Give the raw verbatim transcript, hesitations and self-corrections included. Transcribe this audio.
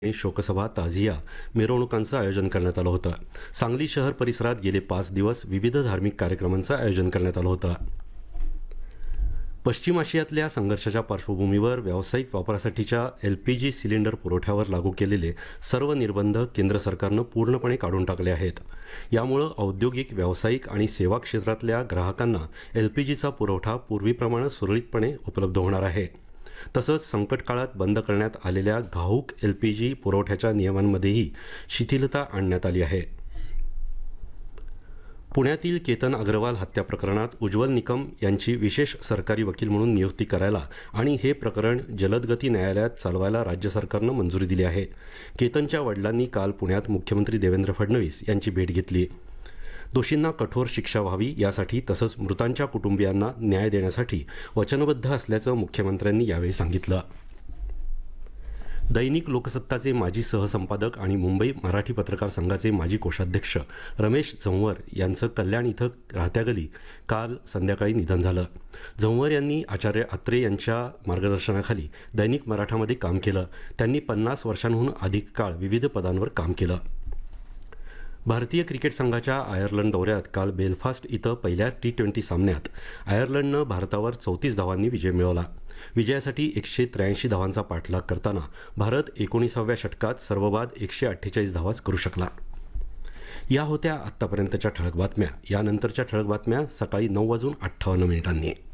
आणि शोकसभा, ताझिया, मिरवणुकांचं आयोजन करण्यात आलं होतं. सांगली शहर परिसरात गेले पाच दिवस विविध धार्मिक कार्यक्रमांचं आयोजन करण्यात आलं होतं. पश्चिम आशियातल्या संघर्षाच्या पार्श्वभूमीवर व्यावसायिक वापरासाठीच्या एल पी जी सिलेंडर पुरवठ्यावर लागू केलेले सर्व निर्बंध केंद्र सरकारनं पूर्णपणे काढून टाकले आहेत. यामुळं औद्योगिक, व्यावसायिक आणि सेवा क्षेत्रातल्या ग्राहकांना एल पी जीचा पुरवठा पूर्वीप्रमाणे सुरळीतपणे उपलब्ध होणार आहे. तसंच संकट काळात बंद करण्यात आलेल्या घाऊक एल पी जी पुरवठ्याच्या नियमांमध्येही शिथिलता आणण्यात आली आहे. पुण्यातील केतन अग्रवाल हत्या प्रकरणात उज्ज्वल निकम यांची विशेष सरकारी वकील म्हणून नियुक्ती करायला आणि हे प्रकरण जलदगती न्यायालयात चालवायला राज्य सरकारनं मंजुरी दिली आहे. केतनच्या वडिलांनी काल पुण्यात मुख्यमंत्री देवेंद्र फडणवीस यांची भेट घेतली. दोषींना कठोर शिक्षा व्हावी यासाठी तसंच मृतांच्या कुटुंबियांना न्याय देण्यासाठी वचनबद्ध असल्याचं मुख्यमंत्र्यांनी यावेळी सांगितलं. दैनिक लोकसत्ताचे माजी सहसंपादक आणि मुंबई मराठी पत्रकार संघाचे माजी कोषाध्यक्ष रमेश झंवर यांचं कल्याण इथं राहत्या घरी काल संध्याकाळी निधन झालं. झंवर यांनी आचार्य अत्रे यांच्या मार्गदर्शनाखाली दैनिक मराठामध्ये काम केलं. त्यांनी पन्नास वर्षांहून अधिक काळ विविध पदांवर काम केलं. भारतीय क्रिकेट संघाच्या आयर्लंड दौऱ्यात काल बेलफास्ट इथं पहिल्या टी ट्वेंटी सामन्यात आयर्लंडनं भारतावर चौतीस धावांनी विजय मिळवला. विजयासाठी एकशे त्र्याऐंशी धावांचा पाठलाग करताना भारत एकोणीसाव्या षटकात सर्वबाद एकशे अठ्ठेचाळीस धावाच करू शकला. या होत्या आत्तापर्यंतच्या ठळक बातम्या. यानंतरच्या ठळक बातम्या सकाळी नऊ वाजून अठ्ठावन्न मिनिटांनी.